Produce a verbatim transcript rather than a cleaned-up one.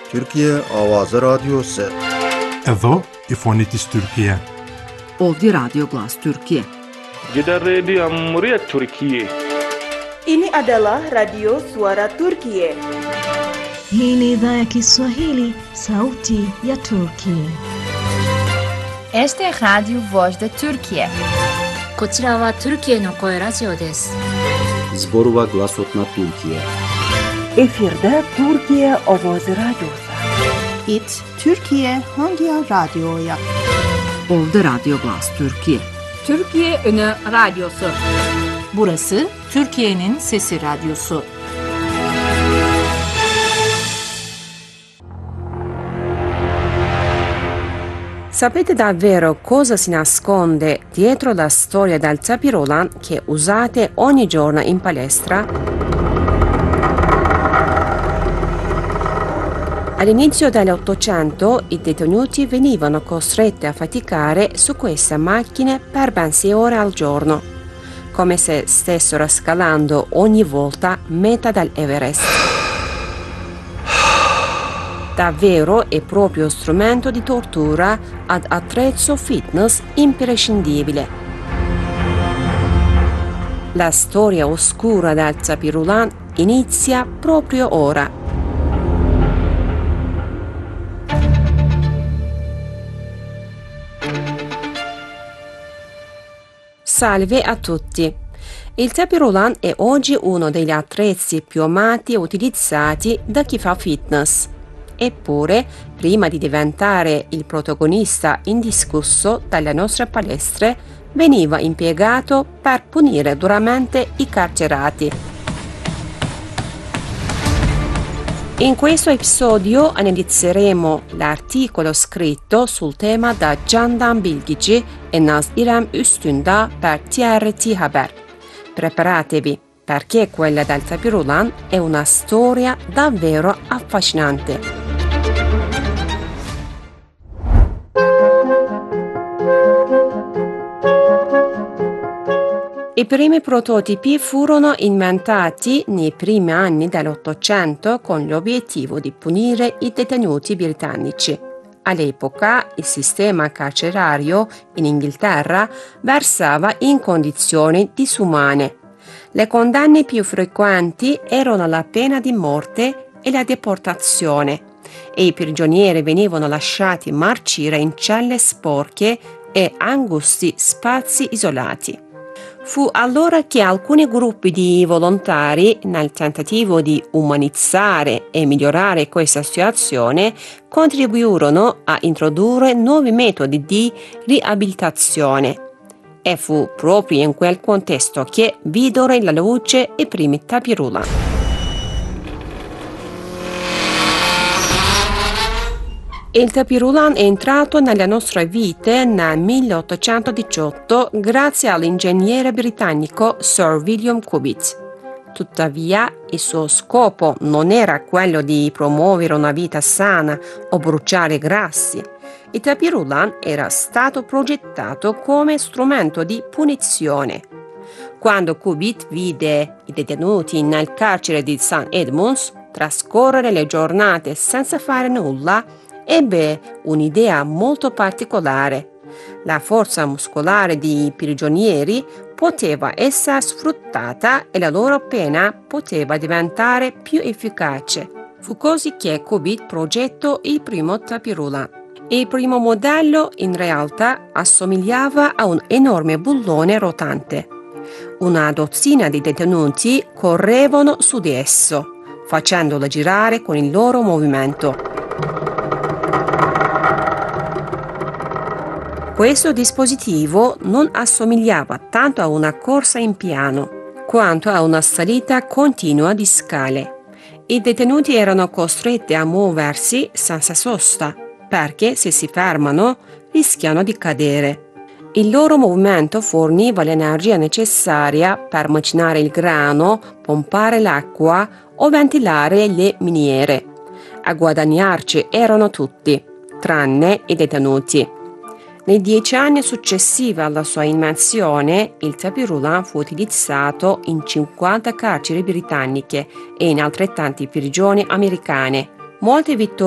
Türkiye Avazı Radyosu. Evo İfonitis Türkiye. Ovdje Radio Glas Türkiye. Gidan Rediyon Muryar Türkiye. Ini adalah Radio Suara Turkiye. Hii ni idhaa ya Kiswahili, Sauti ya Turkiye. Este é Radio Voz da Turkiye. こちらはトルキエの声ラジオです。 Zborova Glasotna Türkiye. Efirde Türkiye Ovozi Radyosu. It Türkiye Hangi Radyo'ya? Ovdje Radio Glas Türkiye. Türkiye Önü Radyosu. Burası Türkiye'nin Sesi Radyosu. Sapete davvero cosa si nasconde dietro la storia del tapirulan che usate ogni giorno in palestra? All'inizio dell'Ottocento i detenuti venivano costretti a faticare su queste macchine per ben sei ore al giorno, come se stessero scalando ogni volta meta dell'Everest. Davvero è proprio strumento di tortura ad attrezzo fitness imprescindibile. La storia oscura del tapirulan inizia proprio ora. Salve a tutti! Il tapirulan è oggi uno degli attrezzi più amati e utilizzati da chi fa fitness. Eppure, prima di diventare il protagonista indiscusso dalle nostre palestre, veniva impiegato per punire duramente i carcerati. In questo episodio analizzeremo l'articolo scritto sul tema da Candan Bilgici e Naz İrem Üstündağ per T R T Haber. Preparatevi, perché quella del tapirulan è una storia davvero affascinante. I primi prototipi furono inventati nei primi anni dell'Ottocento con l'obiettivo di punire i detenuti britannici. All'epoca il sistema carcerario in Inghilterra versava in condizioni disumane. Le condanne più frequenti erano la pena di morte e la deportazione, e i prigionieri venivano lasciati marcire in celle sporche e angusti spazi isolati. Fu allora che alcuni gruppi di volontari, nel tentativo di umanizzare e migliorare questa situazione, contribuirono a introdurre nuovi metodi di riabilitazione. E fu proprio in quel contesto che videro la luce i primi tapirulan. Il tapirulan è entrato nelle nostre vite nel milleottocentodiciotto grazie all'ingegnere britannico Sir William Cubitt. Tuttavia, il suo scopo non era quello di promuovere una vita sana o bruciare grassi. Il tapirulan era stato progettato come strumento di punizione. Quando Cubitt vide i detenuti nel carcere di St Edmunds trascorrere le giornate senza fare nulla, ebbe un'idea molto particolare. La forza muscolare dei prigionieri poteva essere sfruttata e la loro pena poteva diventare più efficace. Fu così che Cubitt progettò il primo tapirulan. Il primo modello in realtà assomigliava a un enorme bullone rotante. Una dozzina di detenuti correvano su di esso, facendolo girare con il loro movimento. Questo dispositivo non assomigliava tanto a una corsa in piano, quanto a una salita continua di scale. I detenuti erano costretti a muoversi senza sosta, perché se si fermano rischiano di cadere. Il loro movimento forniva l'energia necessaria per macinare il grano, pompare l'acqua o ventilare le miniere. A guadagnarci erano tutti, tranne i detenuti. Nei dieci anni successivi alla sua invenzione, il tapirulan fu utilizzato in cinquanta carceri britanniche e in altrettante prigioni americane. Molte vittorie